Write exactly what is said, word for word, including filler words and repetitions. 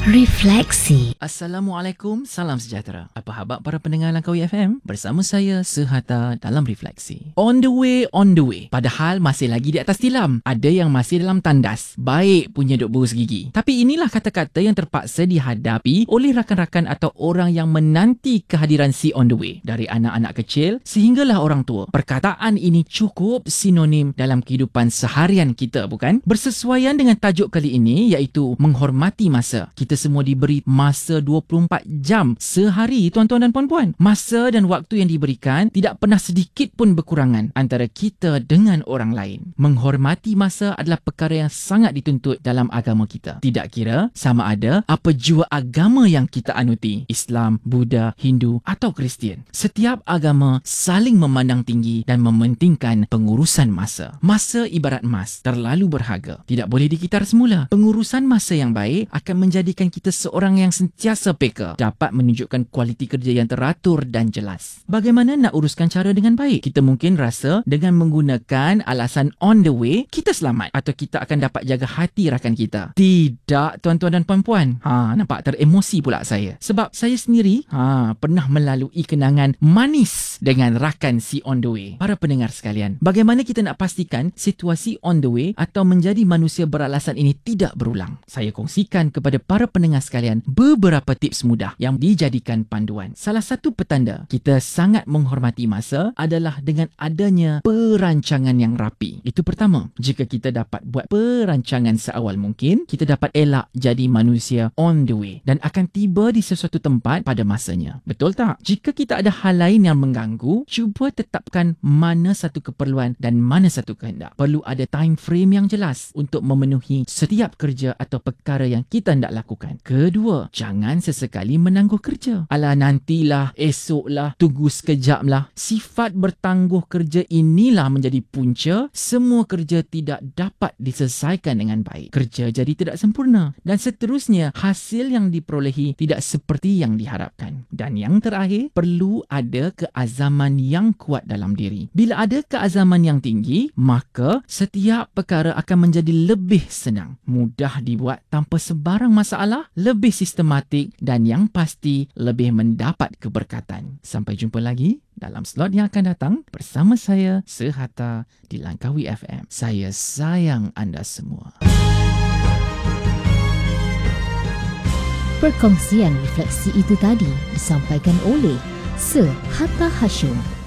Refleksi. Assalamualaikum, salam sejahtera. Apa khabar para pendengar Langkawi F M? Bersama saya Sehatta dalam Refleksi. On the way, on the way. Padahal masih lagi di atas tilam. Ada yang masih dalam tandas. Baik punya duk berus gigi. Tapi inilah kata-kata yang terpaksa dihadapi oleh rakan-rakan atau orang yang menanti kehadiran si on the way. Dari anak-anak kecil sehinggalah orang tua. Perkataan ini cukup sinonim dalam kehidupan seharian kita, bukan? Bersesuaian dengan tajuk kali ini iaitu menghormati masa. Kita semua diberi masa dua puluh empat jam sehari, tuan-tuan dan puan-puan. Masa dan waktu yang diberikan tidak pernah sedikit pun berkurangan antara kita dengan orang lain. Menghormati masa adalah perkara yang sangat dituntut dalam agama kita. Tidak kira sama ada apa jua agama yang kita anuti, Islam, Buddha, Hindu atau Kristian. Setiap agama saling memandang tinggi dan mementingkan pengurusan masa. Masa ibarat emas, terlalu berharga. Tidak boleh dikitar semula. Pengurusan masa yang baik akan menjadi kita seorang yang sentiasa peka, dapat menunjukkan kualiti kerja yang teratur dan jelas. Bagaimana nak uruskan cara dengan baik? Kita mungkin rasa dengan menggunakan alasan on the way, kita selamat atau kita akan dapat jaga hati rakan kita. Tidak, tuan-tuan dan puan-puan. Ha, nampak teremosi pula saya. Sebab saya sendiri ha, pernah melalui kenangan manis dengan rakan si on the way. Para pendengar sekalian, bagaimana kita nak pastikan situasi on the way atau menjadi manusia beralasan ini tidak berulang? Saya kongsikan kepada para pendengar sekalian beberapa tips mudah yang dijadikan panduan. Salah satu petanda kita sangat menghormati masa adalah dengan adanya perancangan yang rapi. Itu pertama. Jika kita dapat buat perancangan seawal mungkin, kita dapat elak jadi manusia on the way dan akan tiba di sesuatu tempat pada masanya. Betul tak? Jika kita ada hal lain yang mengganggu, cuba tetapkan mana satu keperluan dan mana satu kehendak. Perlu ada time frame yang jelas untuk memenuhi setiap kerja atau perkara yang kita hendak lakukan. Kedua, jangan sesekali menangguh kerja. Alah, nantilah, esoklah, tunggu sekejap lah. Sifat bertangguh kerja inilah menjadi punca semua kerja tidak dapat diselesaikan dengan baik. Kerja jadi tidak sempurna dan seterusnya hasil yang diperolehi tidak seperti yang diharapkan. Dan yang terakhir, perlu ada keazaman yang kuat dalam diri. Bila ada keazaman yang tinggi, maka setiap perkara akan menjadi lebih senang, mudah dibuat tanpa sebarang masalah, lebih sistematik dan yang pasti lebih mendapat keberkatan. Sampai jumpa lagi dalam slot yang akan datang bersama saya Sehatta di Langkawi F M. Saya sayang anda semua. Perkongsian refleksi itu tadi disampaikan oleh Sehatta Hashim.